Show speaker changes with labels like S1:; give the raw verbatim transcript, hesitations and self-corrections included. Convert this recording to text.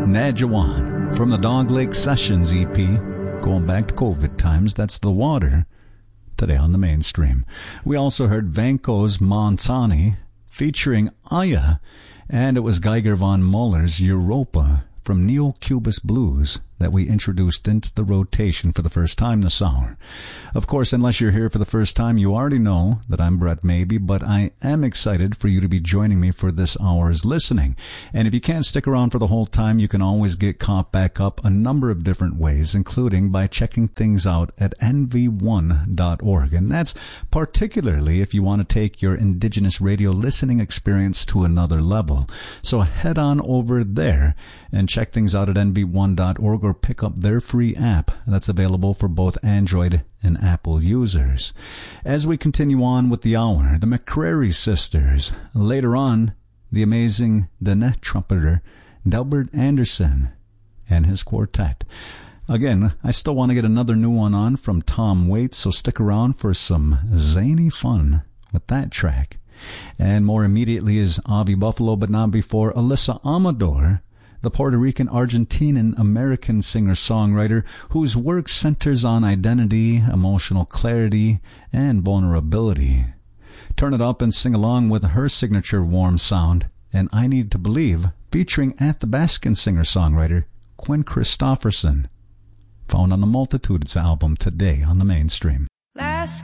S1: Nadjawan from the Dog Lake Sessions E P. Going back to COVID times, that's The Water. Today on the mainstream. We also heard Vanko's Montani featuring Aya, and it was Geiger von Muller's Europa from Neo-Cubist Blues that we introduced into the rotation for the first time this hour. Of course, unless you're here for the first time, you already know that I'm Brett Maybe, but I am excited for you to be joining me for this hour's listening. And if you can't stick around for the whole time, you can always get caught back up a number of different ways, including by checking things out at N V one dot org. And that's particularly if you want to take your indigenous radio listening experience to another level. So head on over there and check things out at N V one dot org or pick up their free app that's available for both Android and Apple users. As we continue on with the hour, the McCrary sisters. Later on, the amazing Danette trumpeter Delbert Anderson and his quartet. Again, I still want to get another new one on from Tom Waits, so stick around for some zany fun with that track. And more immediately is Avi Buffalo, but not before Alyssa Amador, the Puerto Rican, Argentinian, American singer-songwriter whose work centers on identity, emotional clarity, and vulnerability. Turn it up and sing along with her signature warm sound, and I Need to Believe, featuring Athabascan singer-songwriter Quinn Christopherson. Found on the Multitudes album today on the mainstream.
S2: Last